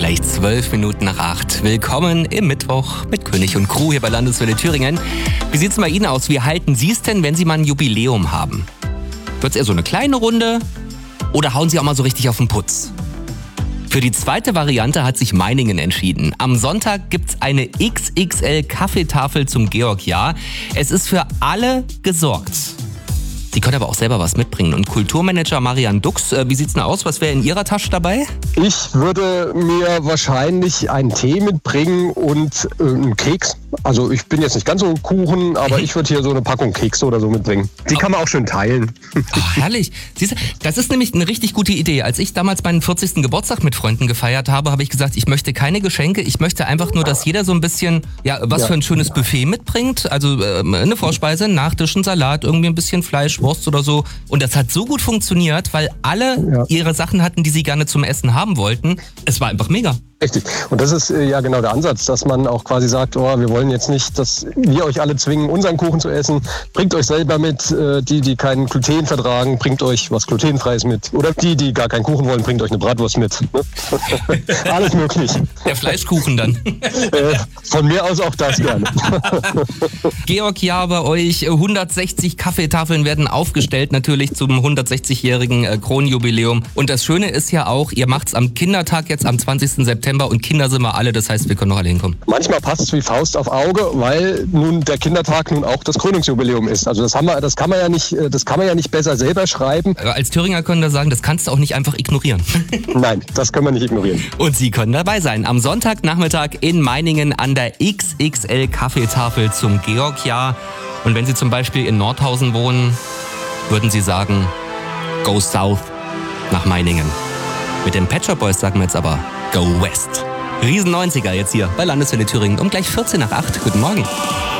gleich 12 Minuten nach 8. Willkommen im Mittwoch mit König und Crew hier bei Landeswelle Thüringen. Wie sieht's bei Ihnen aus? Wie halten Sie es denn, wenn Sie mal ein Jubiläum haben? Wird's eher so eine kleine Runde oder hauen Sie auch mal so richtig auf den Putz? Für die zweite Variante hat sich Meiningen entschieden. Am Sonntag gibt's eine XXL-Kaffeetafel zum Georgjahr. Es ist für alle gesorgt. Sie können aber auch selber was mitbringen. Und Kulturmanager Marian Dux, wie sieht's denn aus? Was wäre in Ihrer Tasche dabei? Ich würde mir wahrscheinlich einen Tee mitbringen und einen Keks. Also ich bin jetzt nicht ganz so ein Kuchen, aber ich würde hier so eine Packung Kekse oder so mitbringen. Die kann man auch schön teilen. Ach, herrlich. Siehst du, das ist nämlich eine richtig gute Idee. Als ich damals meinen 40. Geburtstag mit Freunden gefeiert habe, habe ich gesagt, ich möchte keine Geschenke. Ich möchte einfach nur, dass jeder so ein bisschen, für ein schönes Buffet mitbringt. Also eine Vorspeise, ein Nachtisch, ein Salat, irgendwie ein bisschen Fleisch, Wurst oder so. Und das hat so gut funktioniert, weil alle ihre Sachen hatten, die sie gerne zum Essen haben wollten. Es war einfach mega. Richtig. Und das ist ja genau der Ansatz, dass man auch quasi sagt, wir wollen jetzt nicht, dass wir euch alle zwingen, unseren Kuchen zu essen. Bringt euch selber mit, die kein Gluten vertragen, bringt euch was Glutenfreies mit. Oder die gar keinen Kuchen wollen, bringt euch eine Bratwurst mit. Alles möglich. Der Fleischkuchen dann. Von mir aus auch das gerne. Georgjahr bei euch, 160 Kaffeetafeln werden aufgestellt, natürlich zum 160-jährigen Kronjubiläum. Und das Schöne ist ja auch, ihr macht's am Kindertag jetzt am 20. September und Kinder sind wir alle, das heißt, wir können noch alle hinkommen. Manchmal passt es wie Faust auf Auge, weil nun der Kindertag nun auch das Krönungsjubiläum ist. Also das kann man ja nicht besser selber schreiben. Als Thüringer können wir sagen, das kannst du auch nicht einfach ignorieren. Nein, das können wir nicht ignorieren. Und Sie können dabei sein. Am Sonntagnachmittag in Meiningen an der XXL Kaffeetafel zum Georgjahr. Und wenn Sie zum Beispiel in Nordhausen wohnen, würden Sie sagen, go south nach Meiningen. Mit den Pet Shop Boys sagen wir jetzt aber, go west. Riesen 90er jetzt hier bei Landeswelle Thüringen um gleich 14 nach 8. Guten Morgen.